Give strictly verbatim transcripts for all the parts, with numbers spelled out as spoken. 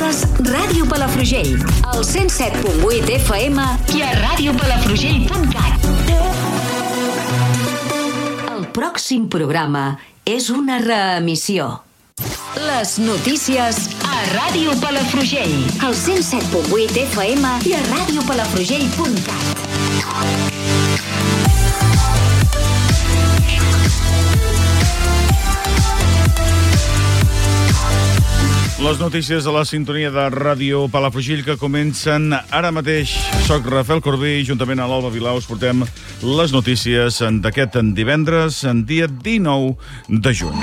Escoltes Ràdio Palafrugell, al cent set punt vuit F M i a ràdio palafrugell punt cat. El pròxim programa és una reemissió. Les notícies a Ràdio Palafrugell, al cent set punt vuit F M i a ràdio palafrugell punt cat. Les notícies a la sintonia de Ràdio Palafrugell que comencen ara mateix. Soc Rafael Corbí i juntament a l'Alba Vilau us portem les notícies d'aquest divendres, en dia dinou de juny.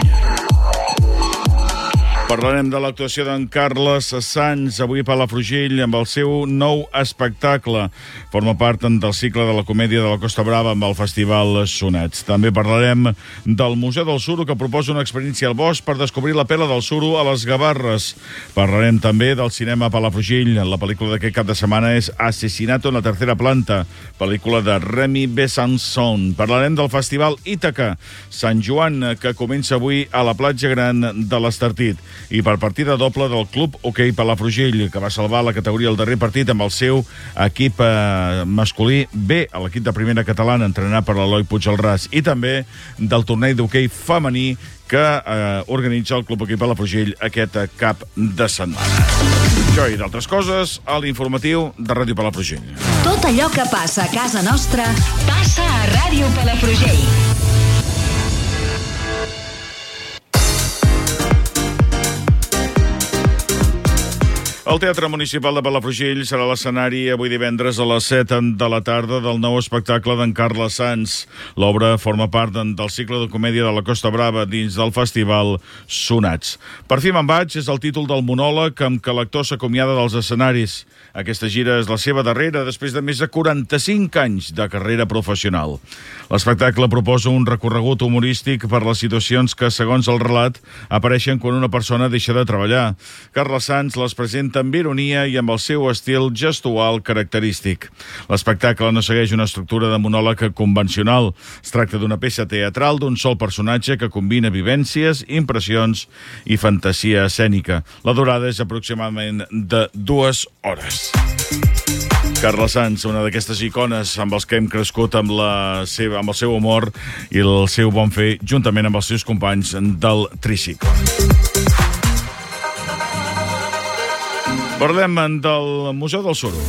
Parlarem de l'actuació d'en Carles Sans avui a Palafrugell amb el seu nou espectacle. Forma part del cicle de la comèdia de la Costa Brava amb el Festival Sonets. També parlarem del Museu del Suro que proposa una experiència al bosc per descobrir la pela del suro a les Gavarres. Parlarem també del cinema a Palafrugell. La pel·lícula d'aquest cap de setmana és Asesinato en la tercera planta, pel·lícula de Remy Besançon. Parlarem del Festival Ítaca Sant Joan que comença avui a la platja gran de l'Estartit. I per partida doble del Club Hoquei Palafrugell, que va salvar la categoria al darrer partit amb el seu equip eh, masculí B, a l'equip de primera catalana, entrenat per l'Eloi Puigdelràs, i també del torneig d'hoquei femení que eh, organitza el Club Hoquei Palafrugell aquest cap de setmana. Això i d'altres coses a l'informatiu de Ràdio Palafrugell. Tot allò que passa a casa nostra passa a Ràdio Palafrugell. El Teatre Municipal de Palafrugell serà l'escenari avui divendres a les set de la tarda del nou espectacle d'en Carles Sans. L'obra forma part del cicle de comèdia de la Costa Brava dins del Festival Sonats. Per fi me'n vaig és el títol del monòleg amb què l'actor s'acomiada dels escenaris. Aquesta gira és la seva darrera després de més de quaranta-cinc anys de carrera professional. L'espectacle proposa un recorregut humorístic per les situacions que, segons el relat, apareixen quan una persona deixa de treballar. Carles Sans les presenta amb ironia i amb el seu estil gestual característic. L'espectacle no segueix una estructura de monòleg convencional. Es tracta d'una peça teatral d'un sol personatge que combina vivències, impressions i fantasia escènica. La durada és aproximadament de dues hores. Carles Sans, una d'aquestes icones amb els que hem crescut amb, la seva, amb el seu humor i el seu bon fer, juntament amb els seus companys del tricicle. Parlem del Museu del Suro.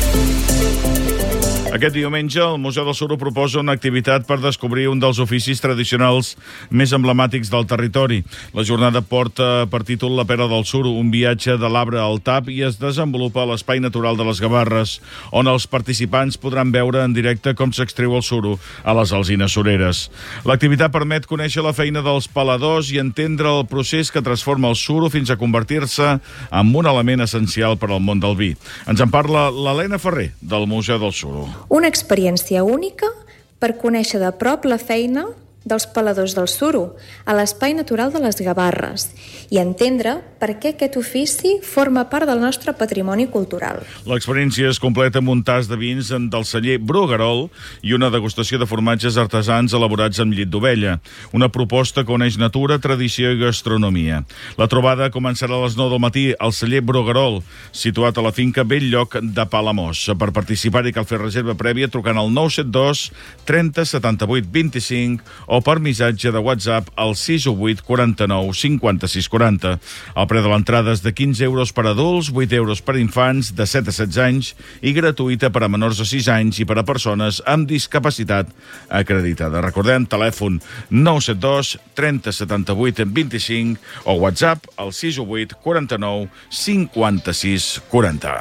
Aquest diumenge, el Museu del Suro proposa una activitat per descobrir un dels oficis tradicionals més emblemàtics del territori. La jornada porta per títol La Pera del Suro, un viatge de l'arbre al tap, i es desenvolupa a l'Espai Natural de les Gavarres, on els participants podran veure en directe com s'extreu el suro a les alzines sureres. L'activitat permet conèixer la feina dels peladors i entendre el procés que transforma el suro fins a convertir-se en un element essencial per al món del vi. Ens en parla l'Helena Ferrer, del Museu del Suro. Una experiència única per conèixer de prop la feina dels peladors del suro a l'Espai Natural de les Gavarres i entendre per què aquest ofici forma part del nostre patrimoni cultural. L'experiència es completa amb un tas de vins del celler Bruguerol i una degustació de formatges artesans elaborats amb llet d'ovella. Una proposta que uneix natura, tradició i gastronomia. La trobada començarà a les nou del matí al celler Bruguerol, situat a la finca Belllloc de Palamós. Per participar-hi cal fer reserva prèvia trucant al nou set dos trenta setanta-vuit vint-i-cinc o per missatge de WhatsApp al sis u vuit quaranta-nou cinquanta-sis quaranta. El preu de l'entrada és de quinze euros per adults, vuit euros per infants de set a setze anys i gratuïta per a menors de sis anys i per a persones amb discapacitat acreditada. Recordem, telèfon nou set dos trenta setanta-vuit vint-i-cinc o WhatsApp al sis u vuit quaranta-nou cinquanta-sis quaranta.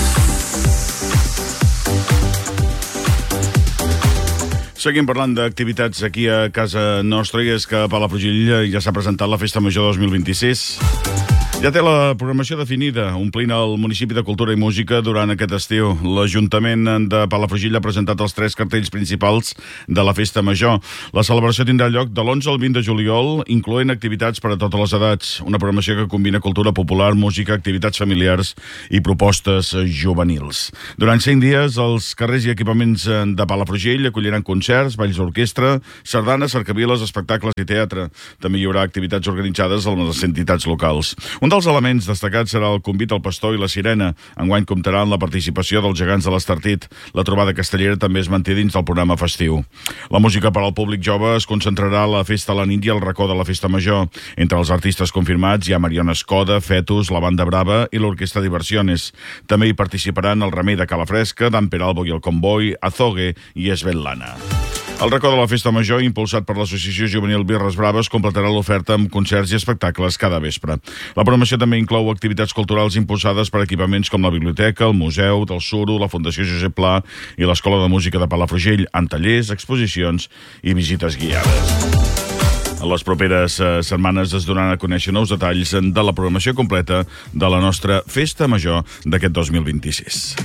Seguim parlant d'activitats aquí a casa nostra i és que a Palafrugell ja s'ha presentat la Festa Major dos mil vint-i-sis. Ja té la programació definida, omplint el municipi de cultura i música durant aquest estiu. L'Ajuntament de Palafrugell ha presentat els tres cartells principals de la Festa Major. La celebració tindrà lloc de l'onze al vint de juliol, incloent activitats per a totes les edats. Una programació que combina cultura popular, música, activitats familiars i propostes juvenils. Durant cinc dies, els carrers i equipaments de Palafrugell acolliran concerts, balls d'orquestra, sardanes, cercaviles, espectacles i teatre. També hi haurà activitats organitzades amb les entitats locals. Un dels elements destacats serà el convit al pastor i la sirena. Enguany comptarà amb la participació dels gegants de l'Estartit. La trobada castellera també es manté dins del programa festiu. La música per al públic jove es concentrarà a la festa a la nit i al racó de la festa major. Entre els artistes confirmats hi ha Mariona Escoda, Fetus, la Banda Brava i l'Orquestra Diversiones. També hi participaran el Remei de Calafresca, Dan Peralbo i el Comboi, Azogue i Esvetlana. El racó de la Festa Major, impulsat per l'Associació Juvenil Birres Braves, completarà l'oferta amb concerts i espectacles cada vespre. La programació també inclou activitats culturals impulsades per equipaments com la Biblioteca, el Museu del Suro, la Fundació Josep Pla i l'Escola de Música de Palafrugell, amb tallers, exposicions i visites guiades. En les properes eh, setmanes es donaran a conèixer nous detalls de la programació completa de la nostra Festa Major d'aquest dos mil vint-i-sis.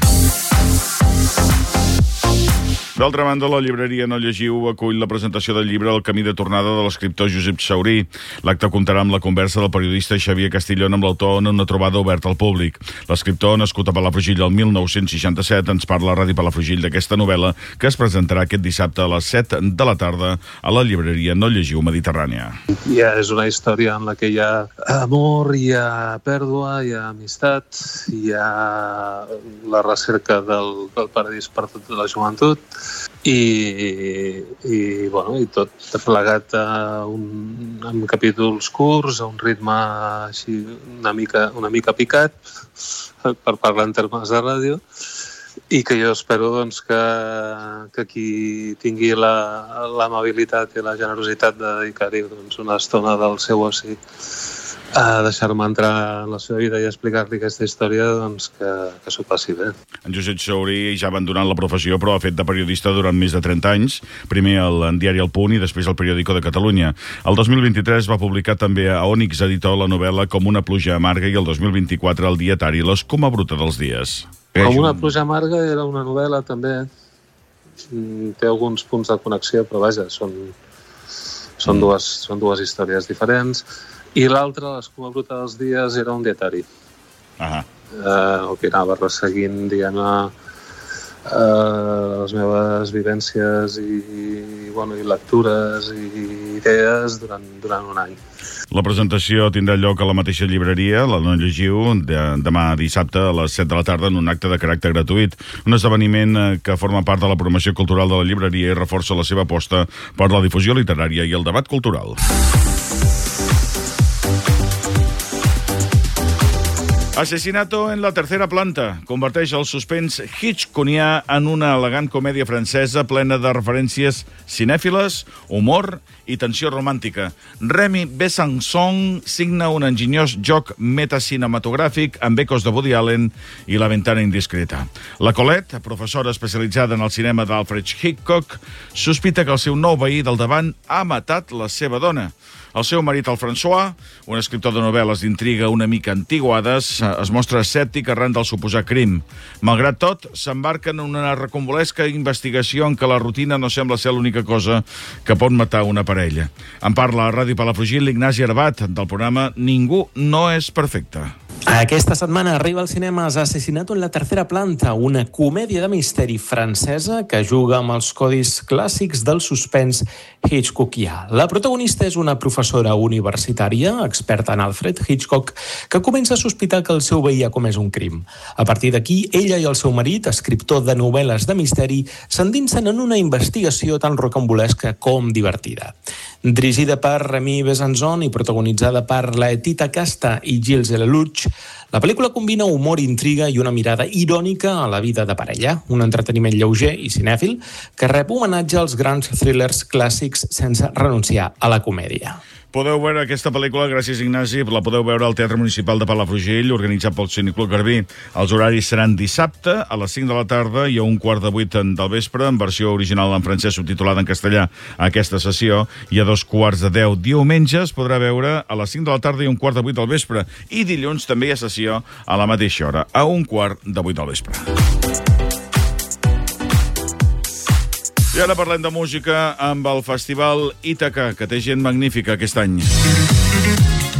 D'altra banda, la llibreria No Llegiu acull la presentació del llibre El camí de tornada de l'escriptor Josep Saurí. L'acte comptarà amb la conversa del periodista Xavier Castillón amb l'autor en una trobada oberta al públic. L'escriptor, nascut a Palafrugell el mil nou-cents seixanta-set, ens parla a Ràdio Palafrugell d'aquesta novel·la que es presentarà aquest dissabte a les set de la tarda a la llibreria No Llegiu Mediterrània. Ja és una història en la que hi ha amor, hi ha pèrdua, hi ha amistat, hi ha la recerca del, del paradís per tota la joventut, i, i, bueno, i tot plegat a un, amb capítols curts, a un ritme així una mica, una mica picat, per parlar en termes de ràdio, i que jo espero doncs, que, que qui tingui l'amabilitat i la generositat de dedicar-hi doncs, una estona del seu oci a deixar-me entrar en la seva vida i explicar-li aquesta història, doncs que, que s'ho passi bé. En Josep Saurí ja ha abandonat la professió, però ha fet de periodista durant més de trenta anys, primer al diari El Punt i després al Periódico de Catalunya. El dos mil vint-i-tres va publicar també a Ònix Editor la novel·la Com una pluja amarga i el dos mil vint-i-quatre el dietari L'escuma bruta dels dies. Com una pluja amarga era una novel·la també. Té alguns punts de connexió, però vaja, són, són, mm. dues, són dues històries diferents. I l'altre, L'escuma bruta dels dies, era un dietari. Uh-huh. Eh, el que anava resseguint, diguem-ne, eh, les meves vivències i, i, bueno, i lectures i idees durant, durant un any. La presentació tindrà lloc a la mateixa llibreria, la No Llegiu, de, demà dissabte a les set de la tarda en un acte de caràcter gratuït. Un esdeveniment que forma part de la promoció cultural de la llibreria i reforça la seva aposta per la difusió literària i el debat cultural. Asesinato en la tercera planta converteix el suspens hitchcockià en una elegant comèdia francesa plena de referències cinèfiles, humor i tensió romàntica. Remy Besançon signa un enginyós joc metacinematogràfic amb ecos de Woody Allen i La ventana indiscreta. La Colette, professora especialitzada en el cinema d'Alfred Hitchcock, sospita que el seu nou veí del davant ha matat la seva dona. El seu marit, el François, un escriptor de novel·les d'intriga una mica antiguades, es mostra escèptic arran del suposat crim. Malgrat tot, s'embarca en una recombolesca investigació en què la rutina no sembla ser l'única cosa que pot matar una parella. En parla a Ràdio Palafrugell l'Ignasi Arbat, del programa Ningú no és perfecte. Aquesta setmana arriba als cinemes Asesinato en la tercera planta, una comèdia de misteri francesa que juga amb els codis clàssics del suspens hitchcockià. La protagonista és una professora universitària, experta en Alfred Hitchcock, que comença a sospitar que el seu veí ha comès un crim. A partir d'aquí, ella i el seu marit, escriptor de novel·les de misteri, s'endinsen en una investigació tan rocambolesca com divertida. Dirigida per Remy Besançon i protagonitzada per Laetitia Casta i Gilles Lelouch, la pel·lícula combina humor, intriga i una mirada irònica a la vida de parella, un entreteniment lleuger i cinèfil que rep homenatge als grans thrillers clàssics sense renunciar a la comèdia. Podeu veure aquesta pel·lícula, gràcies Ignasi, la podeu veure al Teatre Municipal de Palafrugell, organitzat pel Cineclub Garbí. Els horaris seran dissabte a les cinc de la tarda i a un quart de vuit del vespre, en versió original en francès subtitulada en castellà a aquesta sessió, i a dos quarts de deu diumenge es podrà veure a les cinc de la tarda i un quart de vuit del vespre, i dilluns també hi ha sessió a la mateixa hora, a un quart de vuit del vespre. I ara parlem de música amb el Festival Ítaca, que té gent magnífica aquest any. La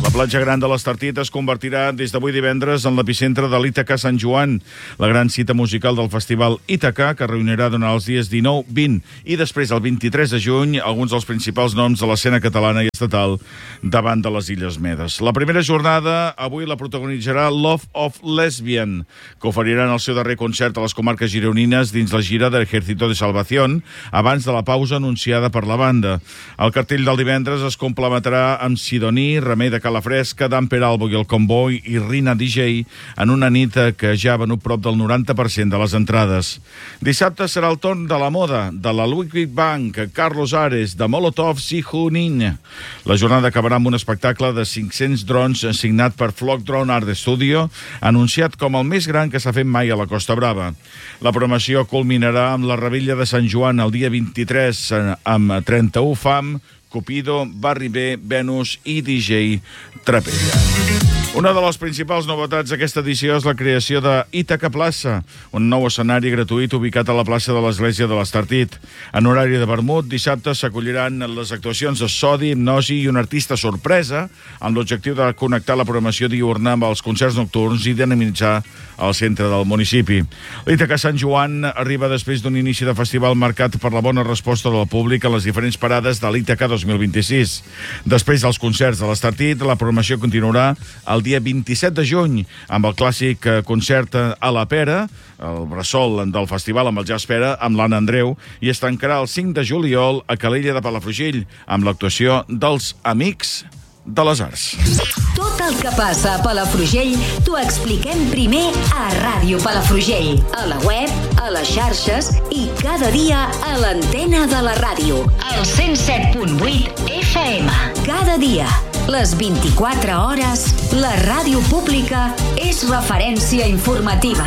La platja gran de l'Estartit es convertirà des d'avui divendres en l'epicentre de l'Ítaca Sant Joan, la gran cita musical del festival Ítaca, que reunirà durant els dies dinou, vint i després el vint-i-tres de juny alguns dels principals noms de l'escena catalana i estatal davant de les Illes Medes. La primera jornada avui la protagonitzarà Love of Lesbian, que oferiran el seu darrer concert a les comarques gironines dins la gira de Ejército de Salvación, abans de la pausa anunciada per la banda. El cartell del divendres es complementarà amb Sidoní, Remei de Calafresca, Dan Peralbo i el Comboi i Rina D J en una nit que ja ha venut prop del noranta per cent de les entrades. Dissabte serà el torn de la moda, de la Ludwig Bank, Carlos Ares, de Molotov i Junín. La jornada acabarà amb un espectacle de cinc-cents drons signat per Flock Drone Art Studio, anunciat com el més gran que s'ha fet mai a la Costa Brava. La programació culminarà amb la Rebella de Sant Joan el dia vint-i-tres amb trenta-u Fam, Cupido, Barri B, Venus i D J Trapella. Una de les principals novetats d'aquesta edició és la creació de Ítaca Plaça, un nou escenari gratuït ubicat a la plaça de l'Església de l'Estartit. En horari de vermut, dissabte s'acolliran les actuacions de Sodi, Hipnosi i un artista sorpresa, amb l'objectiu de connectar la programació diurna amb els concerts nocturns i dinamitzar el centre del municipi. L'Ítaca Sant Joan arriba després d'un inici de festival marcat per la bona resposta del públic a les diferents parades de l'Ítaca dos mil vint-i-sis. Després dels concerts de l'Estartit, la programació continuarà el dia vint-i-set de juny amb el clàssic concert a la Pera, el bressol del festival amb el Jazz Pera, amb l'Anna Andreu, i es tancarà el cinc de juliol a Calella de Palafrugell amb l'actuació dels Amics de les Arts. Tot el que passa a Palafrugell t'ho expliquem primer a Ràdio Palafrugell, a la web, a les xarxes i cada dia a l'antena de la ràdio, al cent set punt vuit F M. Cada dia, les vint-i-quatre hores, la ràdio pública és referència informativa.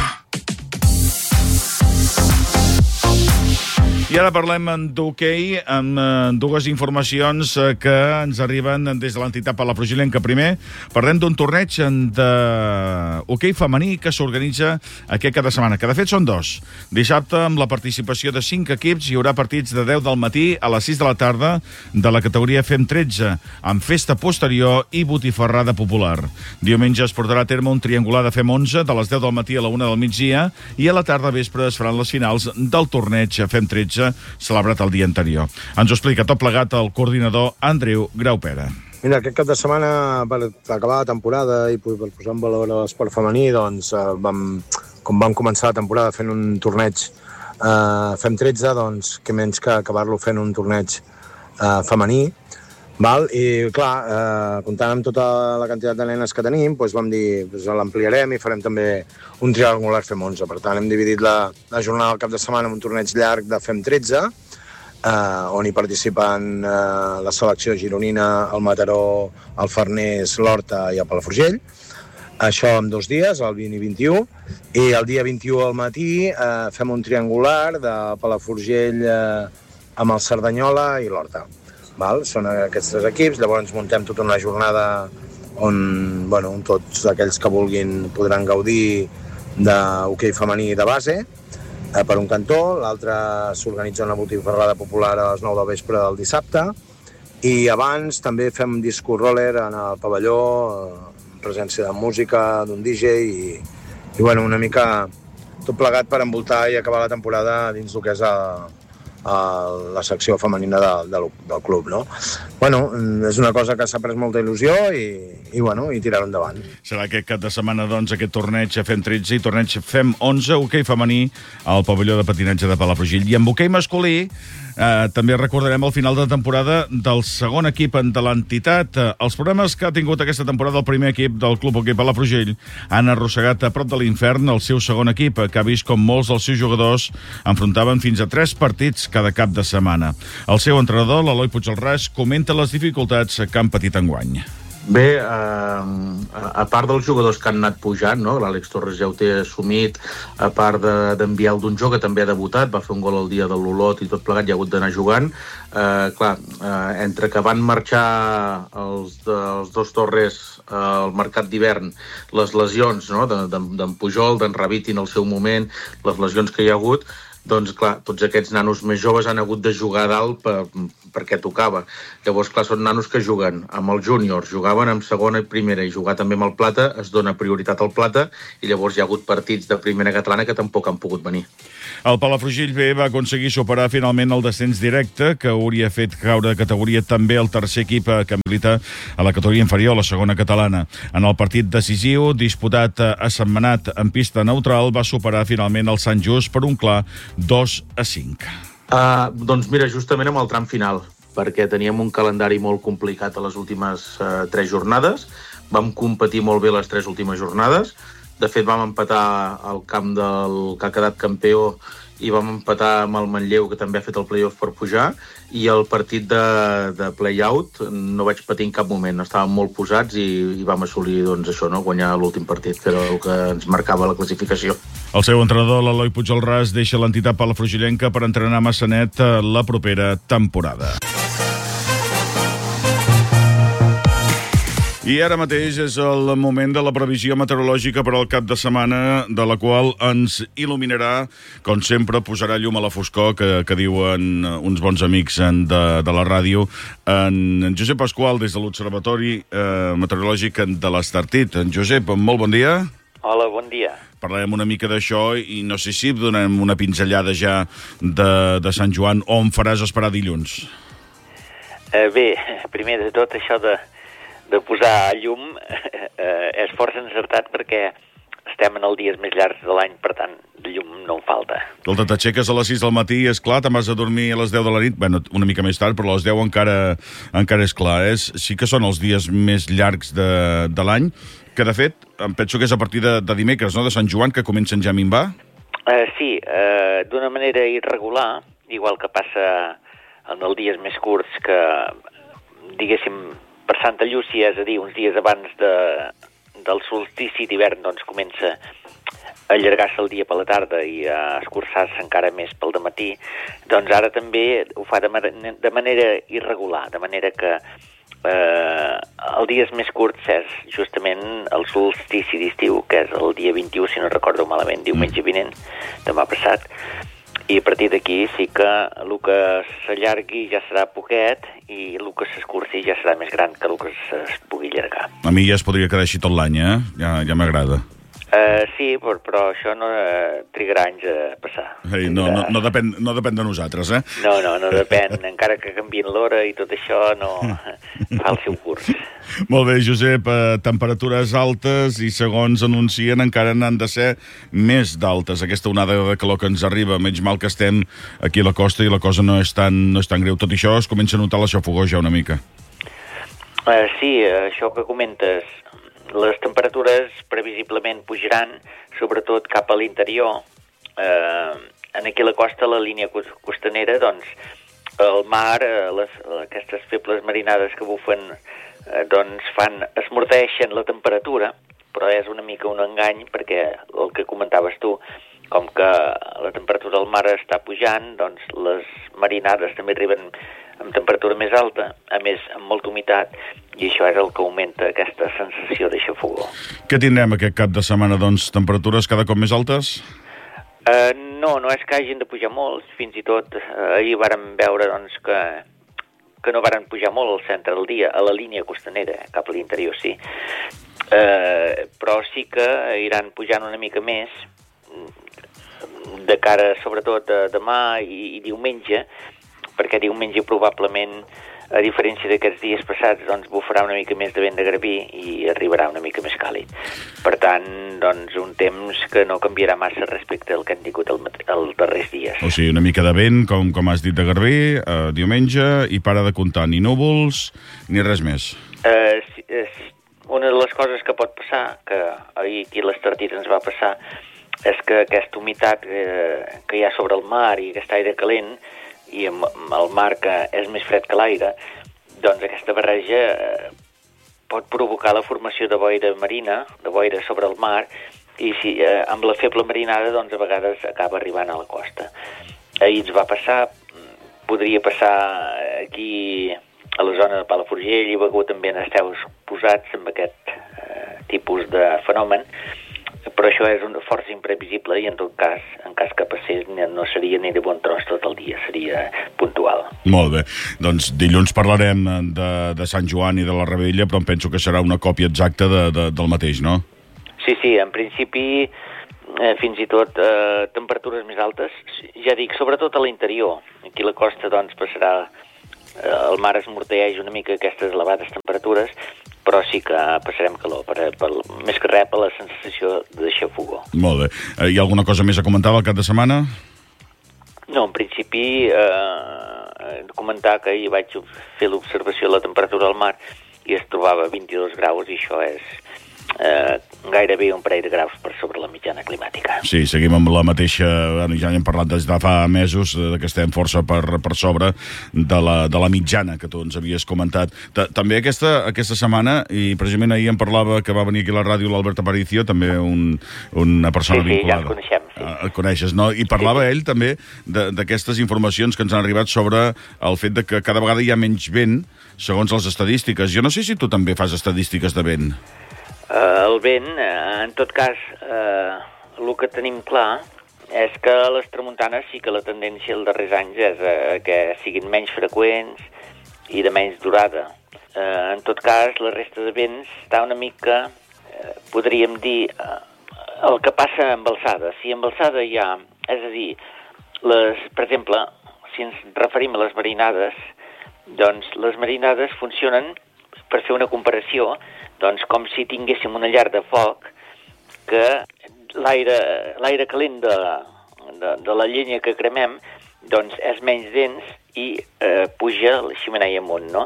I ara parlem d'hoquei amb dues informacions que ens arriben des de l'entitat palafrugellenca. Primer, parlem d'un torneig d'hoquei femení que s'organitza aquest cada setmana, que de fet són dos. Dissabte, amb la participació de cinc equips, hi haurà partits de deu del matí a les sis de la tarda de la categoria Fem tretze, amb festa posterior i botifarrada popular. Diumenge es portarà a terme un triangular de Fem onze de les deu del matí a la una del migdia i a la tarda vespre es faran les finals del torneig Fem tretze celebrat el dia anterior. Ens ho explica tot plegat el coordinador Andreu Graupera. Mira, aquest cap de setmana, per acabar la temporada i per posar en valor l'esport femení, doncs, vam, com vam començar la temporada fent un torneig eh, Fem tretze, doncs, que menys que acabar-lo fent un torneig eh, femení. Val? I, clar, eh, comptant amb tota la quantitat de nenes que tenim, doncs vam dir, doncs l'ampliarem i farem també un triangular Fem onze. Per tant, hem dividit la, la jornada del cap de setmana en un torneig llarg de Fem tretze, eh, on hi participen eh, la selecció gironina, el Mataró, el Farners, l'Horta i el Palafrugell. Això en dos dies, el vint i vint-i-u. I el dia vint-i-u al matí eh, fem un triangular de Palafrugell eh, amb el Cerdanyola i l'Horta. Val? Són aquests tres equips, llavors muntem tota una jornada on, bueno, on tots aquells que vulguin podran gaudir d'hoquei femení de base eh, per un cantó, l'altre s'organitza una botifarrada popular a les nou del vespre del dissabte i abans també fem disco roller en el pavelló, en presència de música, d'un D J i, i bueno, una mica tot plegat per envoltar i acabar la temporada dins el que és el a la secció femenina de, de, del club, no? Bueno, és una cosa que s'ha pres molta il·lusió i, i, bueno, i tirar-ho endavant. Serà aquest cap de setmana, doncs, aquest torneig Fem tretze i torneig Fem onze, hoquei femení al pavelló de patinatge de Palafrugell. I amb hoquei masculí eh, també recordarem el final de temporada del segon equip de l'entitat. Els problemes que ha tingut aquesta temporada el primer equip del Club Hoquei Palafrugell han arrossegat a prop de l'infern el seu segon equip, que ha vist com molts dels seus jugadors enfrontaven fins a tres partits cada cap de setmana. El seu entrenador, l'Eloi Puigdelràs, comenta les dificultats que han patit enguany. Bé, eh, a part dels jugadors que han anat pujant, no? L'Àlex Torres ja ho té assumit, a part d'enviar de, el Donjó, que també ha debutat, va fer un gol el dia de l'Olot i tot plegat, ja ha hagut d'anar jugant. Eh, clar, eh, entre que van marxar els, de, els dos Torres eh, al mercat d'hivern, les lesions, no? d'en de, de, Pujol, d'en Raviti en el seu moment, les lesions que hi ha hagut, doncs clar, tots aquests nanos més joves han hagut de jugar a dalt per, perquè tocava. Llavors, clar, són nanos que juguen amb els júniors, jugaven amb segona i primera, i jugar també amb el plata, es dona prioritat al plata, i llavors hi ha hagut partits de primera catalana que tampoc han pogut venir. El Palafrugell B va aconseguir superar finalment el descens directe, que hauria fet caure de categoria també el tercer equip que milita a la categoria inferior, la segona catalana. En el partit decisiu, disputat a Sentmenat en pista neutral, va superar finalment el Sant Just per un clar dos a cinc. Uh, doncs mira, justament amb el tram final, perquè teníem un calendari molt complicat a les últimes uh, tres jornades, vam competir molt bé les tres últimes jornades. De fet, vam empatar al camp del que ha quedat campió i vam empatar amb el Manlleu, que també ha fet el play-off per pujar, i el partit de, de play-out no vaig patir en cap moment. Estàvem molt posats i, i vam assolir doncs, això, no? Guanyar l'últim partit, que era el que ens marcava la classificació. El seu entrenador, l'Eloi Puigdelràs, deixa l'entitat palafrugellenca per entrenar a Massanet la propera temporada. I ara mateix és el moment de la previsió meteorològica per al cap de setmana, de la qual ens il·luminarà, com sempre, posarà llum a la foscor, que, que diuen uns bons amics de, de la ràdio, en Josep Pasqual, des de l'Observatori eh, Meteorològic de l'Estartit. En Josep, molt bon dia. Hola, bon dia. Parlarem una mica d'això i no sé si donem una pinzellada ja de, de Sant Joan, o em faràs esperar dilluns? Eh, bé, primer de tot, això de... de posar llum eh, és força encertat perquè estem en els dies més llargs de l'any, per tant, de llum no en falta. Escolta, t'aixeques a les sis del matí, és clar, te'n vas a dormir a les deu de la nit, bueno, una mica més tard, però a les deu encara, encara és clar. És, sí que són els dies més llargs de, de l'any, que de fet, em penso que és a partir de, de dimecres, no?, de Sant Joan, que comencen ja a minvar? Eh, sí, eh, d'una manera irregular, igual que passa en els dies més curts, que, diguéssim, per Santa Llúcia, és a dir, uns dies abans de, del solstici d'hivern, doncs comença a allargar-se el dia per la tarda i a escurçar-se encara més pel dematí, doncs ara també ho fa de, man- de manera irregular, de manera que eh, el dies més curts és justament el solstici d'estiu, que és el dia vint-i-u, si no recordo malament, diumenge vinent, demà passat, i a partir d'aquí sí que el que s'allargui ja serà poquet i el que s'escurci ja serà més gran que el que es pugui allargar. A mi ja es podria quedar així tot l'any, eh? Ja, ja m'agrada. Uh, sí, però, però això no uh, trigarà anys a passar. Ei, no, no, no, depèn, no depèn de nosaltres, eh? No, no, no depèn. Encara que canvien l'hora i tot això, no fa el seu curs. Molt bé, Josep. Eh, temperatures altes i, segons anuncien, encara n'han de ser més d'altes. Aquesta onada de calor que ens arriba, menys mal que estem aquí a la costa i la cosa no és tan, no és tan greu. Tot això es comença a notar la xafogor ja una mica. Uh, sí, això que comentes... Les temperatures previsiblement pujaran, sobretot cap a l'interior. Eh, en aquí a la costa, la línia costanera, doncs, el mar, les, aquestes febles marinades que bufen, eh, doncs fan, esmorteixen la temperatura, però és una mica un engany, perquè el que comentaves tu, com que la temperatura del mar està pujant, doncs les marinades també arriben amb temperatura més alta, a més amb molta humitat, i això és el que augmenta aquesta sensació de xafogor. Què tindrem aquest cap de setmana, doncs? Temperatures cada cop més altes? Uh, no, no és que hagin de pujar molt, fins i tot uh, ahir vàrem veure doncs, que, que no varen pujar molt al centre del dia, a la línia costanera, cap a l'interior, sí. Uh, però sí que iran pujant una mica més, de cara sobretot a demà i, i diumenge, perquè diumenge probablement, a diferència d'aquests dies passats, doncs bufarà una mica més de vent de garbí i arribarà una mica més càlid. Per tant, doncs, un temps que no canviarà massa respecte al que han tingut el, els darrers dies. O sigui, una mica de vent, com, com has dit, de garbí, eh, diumenge, i para de comptar ni núvols ni res més. Eh, és una de les coses que pot passar, que ahir aquí a l'Estartit ens va passar, és que aquesta humitat eh, que hi ha sobre el mar i aquest aire calent, i amb el mar que és més fred que l'aire, doncs aquesta barreja eh, pot provocar la formació de boira marina, de boira sobre el mar, i si, eh, amb la feble marinada doncs a vegades acaba arribant a la costa. Ahir ens va passar, podria passar aquí a la zona de Palafrugell i Begur també n'esteu posats amb aquest eh, tipus de fenomen, però això això és una força imprevisible i en tot cas, en cas que passés, no seria ni de bon tros tot el dia, seria puntual. Molt bé. Doncs dilluns parlarem de, de Sant Joan i de la Rebella, però em penso que serà una còpia exacta de, de, del mateix, no? Sí, sí, en principi, eh, fins i tot eh, temperatures més altes, ja dic, sobretot a l'interior. Aquí a la costa, doncs, passarà... Eh, el mar es morteix una mica aquestes elevades temperatures, però sí que passarem calor, per, per, més que res per la sensació de xafogor. Molt bé. Eh, hi ha alguna cosa més a comentar al cap de setmana? No, en principi, eh, comentar que ahir vaig fer l'observació de la temperatura del mar i es trobava a vint-i-dos graus i això és eh, gairebé un parell de graus per sobre la mitjana climàtica. Sí, seguim amb la mateixa... Bueno, ja hem parlat des de fa mesos eh, que estem força per, per sobre de la, de la mitjana que tu ens havies comentat. T també aquesta, aquesta setmana, i precisament ahir em parlava que va venir aquí a la ràdio l'Albert Aparicio, també un, una persona sí, sí, vinculada. Ja el coneixem. Sí. El coneixes, no? I parlava sí, sí. ell també d'aquestes informacions que ens han arribat sobre el fet de que cada vegada hi ha menys vent, segons les estadístiques. Jo no sé si tu també fas estadístiques de vent. Uh, el vent, uh, en tot cas, uh, el que tenim clar és que a les tramuntanes sí que la tendència els darrers anys és uh, que siguin menys freqüents i de menys durada. Uh, en tot cas, la resta de vents està una mica, uh, podríem dir, uh, el que passa amb alçada. Si amb alçada hi ha, és a dir, les, per exemple, si ens referim a les marinades, doncs les marinades funcionen, per fer una comparació, doncs com si tinguéssim una llar de foc que l'aire calent de, de, de la llenya que cremem doncs és menys dens i eh, puja la xemeneia amunt, no?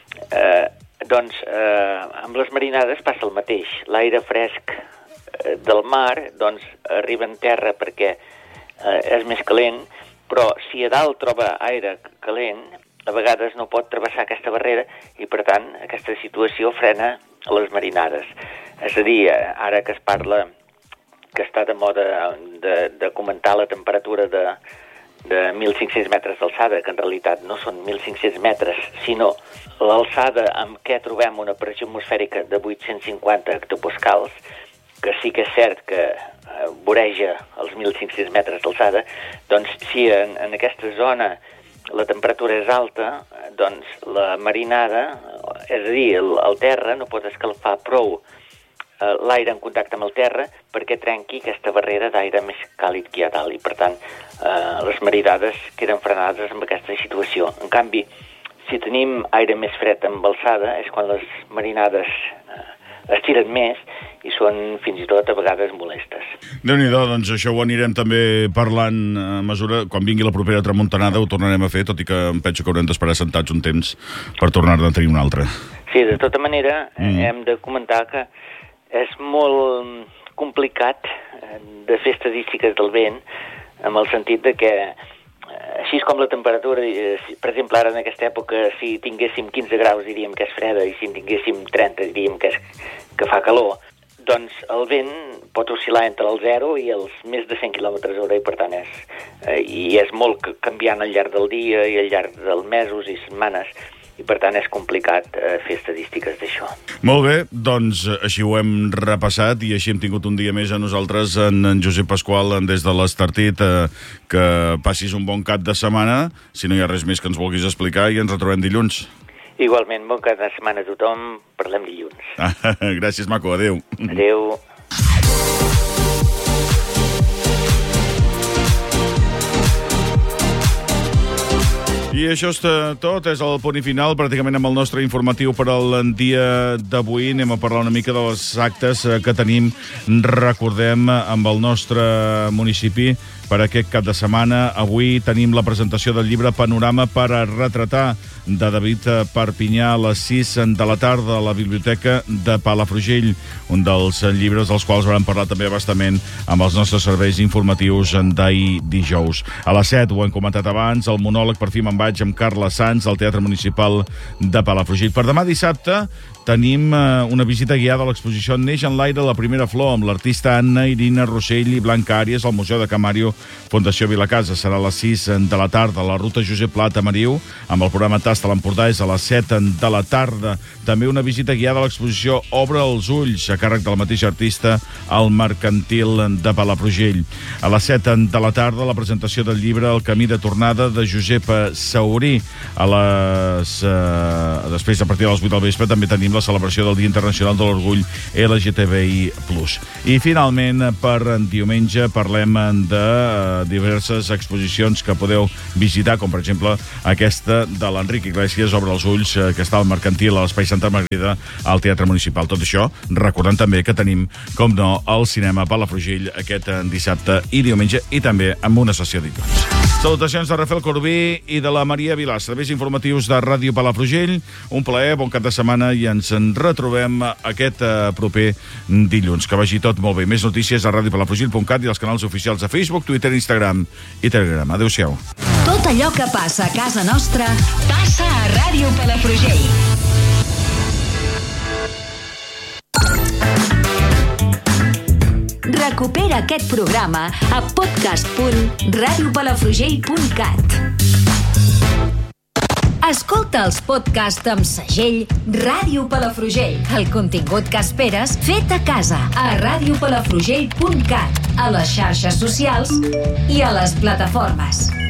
Eh, doncs eh, amb les marinades passa el mateix. L'aire fresc eh, del mar doncs arriba en terra perquè eh, és més calent, però si a dalt troba aire calent, a vegades no pot travessar aquesta barrera i, per tant, aquesta situació frena les marinades. És a dir, ara que es parla que està de moda de, de comentar la temperatura de, de mil cinc-cents metres d'alçada, que en realitat no són mil cinc-cents metres, sinó l'alçada amb què trobem una pressió atmosfèrica de vuit-cents cinquanta hectopascals, que sí que és cert que eh, voreja els mil cinc-cents metres d'alçada, doncs si en, en aquesta zona la temperatura és alta, doncs la marinada, és a dir, el, el terra no pot escalfar prou eh, l'aire en contacte amb el terra perquè trenqui aquesta barrera d'aire més càlid que hi ha dalt i, per tant, eh, les marinades queden frenades amb aquesta situació. En canvi, si tenim aire més fred amb alçada és quan les marinades eh, es tiren més i són fins i tot a vegades molestes. Déu-n'hi-do, doncs això ho anirem també parlant a mesura, quan vingui la propera tramuntanada ho tornarem a fer, tot i que em penso que haurem d'esperar sentats un temps per tornar-ne a tenir una altra. Sí, de tota manera mm. hem de comentar que és molt complicat de fer estadístiques del vent amb el sentit de que així com la temperatura, per exemple, ara en aquesta època, si tinguéssim quinze graus diríem que és freda i si en tinguéssim trenta diríem que, és, que fa calor, doncs el vent pot oscil·lar entre el zero i els més de cent quilòmetres hora i per tant és, eh, i és molt canviant al llarg del dia i al llarg dels mesos i setmanes i per tant és complicat eh, fer estadístiques d'això. Molt bé, doncs així ho hem repassat i així hem tingut un dia més a nosaltres en, en Josep Pasqual des de l'Estartit, eh, que passis un bon cap de setmana, si no hi ha res més que ens vulguis explicar i ens retrobem dilluns. Igualment, bon cap de setmana a tothom, parlem dilluns. Ah, gràcies, maco, adéu. Adéu. I això és tot, és el punt i final pràcticament amb el nostre informatiu per al dia d'avui. Anem a parlar una mica de les actes que tenim, recordem, amb el nostre municipi per aquest cap de setmana. Avui tenim la presentació del llibre Panorama per a retratar de David Perpinyà a les sis de la tarda a la Biblioteca de Palafrugell, un dels llibres dels quals vam parlar també bastament amb els nostres serveis informatius d'ahir dijous. A les set, ho hem comentat abans, el monòleg Per fi me'n vaig amb Carla Sanz al Teatre Municipal de Palafrugell. Per demà dissabte tenim una visita guiada a l'exposició Neix en l'aire la primera flor amb l'artista Anna Irina Rossell i Blanca Àries al Museu de Can Màrio Fundació Vilacasa serà a les sis de la tarda. La ruta Josep Pla a Mariu, amb el programa Tasta l'Empordà, és a les set de la tarda. També una visita guiada a l'exposició Obre els ulls, a càrrec del mateix artista, al Mercantil de Palafrugell. A les set de la tarda, la presentació del llibre El camí de tornada, de Josep Saurí. A les, eh, després, a partir de les vuit del vespre, també tenim la celebració del Dia Internacional de l'Orgull L G T B I plus. I finalment, per diumenge, parlem de diverses exposicions que podeu visitar, com per exemple aquesta de l'Enric Iglesias, Obre els ulls, que està al Mercantil, a l'Espai Santa Margarida, al Teatre Municipal. Tot això, recordant també que tenim, com no, el cinema Palafrugell aquest dissabte i diumenge, i també amb una sessió d'icons. Salutacions de Rafael Corbí i de la Maria Vilà, serveis informatius de Ràdio Palafrugell. Un plaer, bon cap de setmana, i ens en retrobem aquest uh, proper dilluns. Que vagi tot molt bé. Més notícies a ràdio palafrugell punt cat i als canals oficials de Facebook, Twitter, Instagram i Telegram. Adéu-siau. Tot allò que passa a casa nostra passa a Ràdio Palafrugell. Recupera aquest programa a podcast punt ràdio palafrugell punt cat. Escolta els podcasts amb segell Ràdio Palafrugell. El contingut que esperes fet a casa a ràdio palafrugell punt cat, a les xarxes socials i a les plataformes.